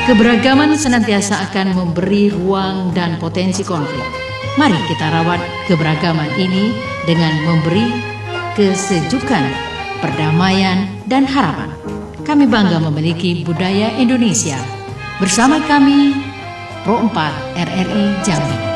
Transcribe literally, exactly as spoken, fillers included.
Keberagaman senantiasa akan memberi ruang dan potensi konflik. Mari kita rawat keberagaman ini dengan memberi kesejukan, perdamaian, dan harapan. Kami bangga memiliki budaya Indonesia. Bersama kami, Pro empat R R I Jambi.